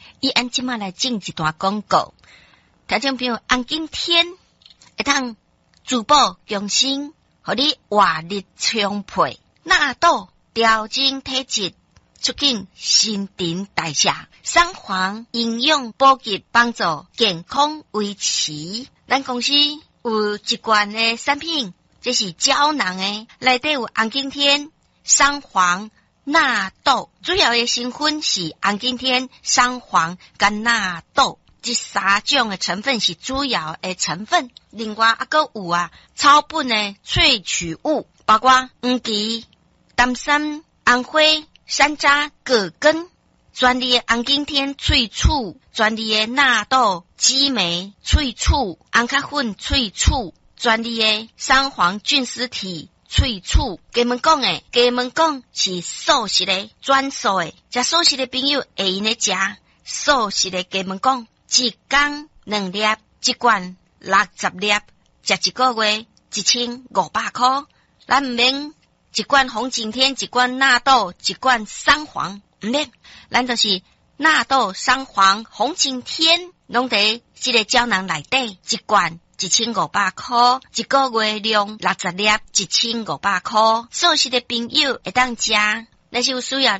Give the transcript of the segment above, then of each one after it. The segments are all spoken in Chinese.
伊按即马来进一段广告，听众朋友，红景天会当珠宝强身，互你活力充沛，纳豆调整体质，促进新陈代谢，三黄营养补给，帮助健康维持。咱公司有一罐的产品，这是胶囊的，内底有红景天、三黄、纳豆，主要的成分是红景天、三黄跟纳豆，这三种的成分是主要的成分。另外还佫有草本的萃取物，包括黄芪、丹参、红花、山楂、葛根，专利的红景天萃取，专利的纳豆、激酶萃取，红咖粉萃取，专利的三黄菌丝体萃取。给们讲是素食的专属的，食素食的朋友会用咧食素食的给们讲，一天2粒，一罐60粒，食一个月1500块。咱唔免一罐红景天，一罐纳豆，一罐三黄，唔免，咱就是纳豆、三黄、红景天，拢伫这个胶囊内底，一罐1500块，一个月量60粒，1500块。素食的朋友会当食，但是有需要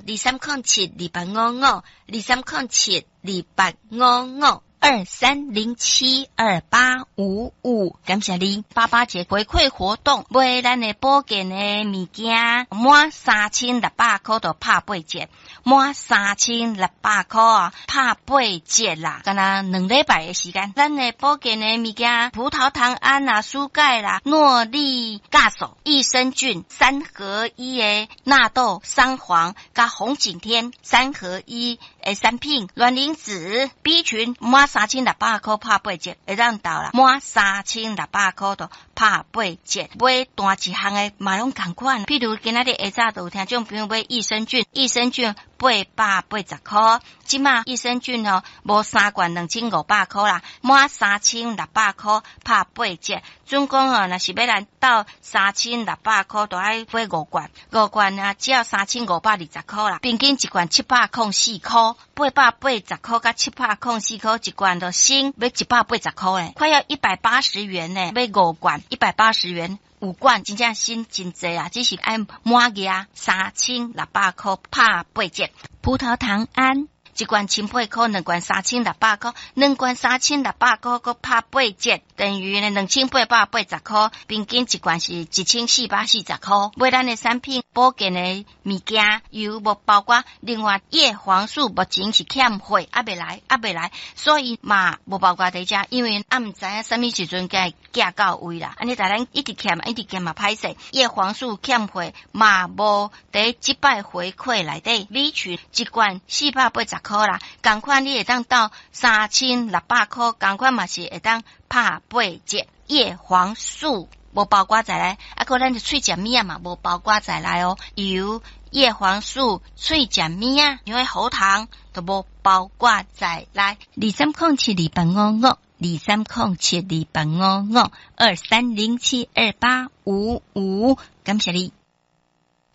2307285523072855。23072855，感谢你88节回馈活动，买咱的保健的物件，满3600块就拍8折，满3600块拍8折啦，敢若2礼拜的时间。咱的保健的物件，葡萄糖胺啦、舒钙啦、诺丽咖素、益生菌3合1的纳豆、三黄加红景天3合1的产品，卵磷脂 B 群满3600块拍8折，会当到啦，满3600块就拍8折。买单一项的嘛拢同款，譬如今仔日下早就有听众朋友买益生菌880块，即马益生菌无3罐2500块啦，满3600块拍8折。总共若是要来到3600块，就爱买5罐，5罐只要3520块啦，平均一罐704块，880块加704块一罐就省要180块嘞，快要180元呢，买5罐180元。5罐真正省真济啊，只是按满额3600块拍8折。葡萄糖胺一罐1800块，2罐3600块，2罐3600块个拍8折，等于呢2880块，平均一罐是1440块。买咱的产品保健的物件，又无包括另外叶黄素目前是欠货，未来，所以嘛无包括在这，因为唔知影什么时阵该寄到位啦。安尼大人一直欠嘛歹势，叶黄素欠货嘛无在即摆回馈内底，米群一罐480块啦，同款你会当到3600块，同款嘛是会当拍8折。叶黄素无包括在内，个咱就喙食物嘛无包括在内哦。油、叶黄素、喙食物因为喉糖都无包括在内。230728552307285523072855，感谢你。